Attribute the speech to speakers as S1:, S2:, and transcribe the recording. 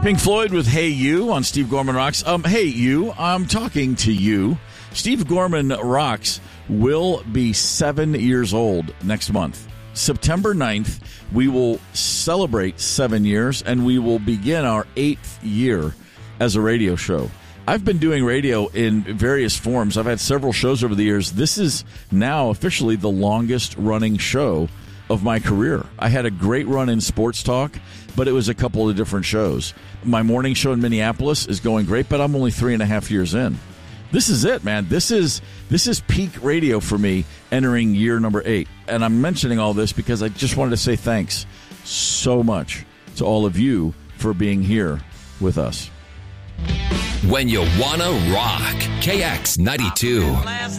S1: Pink Floyd with Hey You on Steve Gorman Rocks. Hey You, I'm talking to you. Steve Gorman Rocks will be 7 years old next month. September 9th, we will celebrate 7 years, and we will begin our 8th year as a radio show. I've been doing radio in various forms. I've had several shows over the years. This is now officially the longest running show of my career. I had a great run in sports talk, but it was a couple of different shows. My morning show in Minneapolis is going great, but I'm only 3.5 years in. This is it, man. This is peak radio for me entering year number 8. And I'm mentioning all this because I just wanted to say thanks so much to all of you for being here with us.
S2: When you wanna rock, KX92.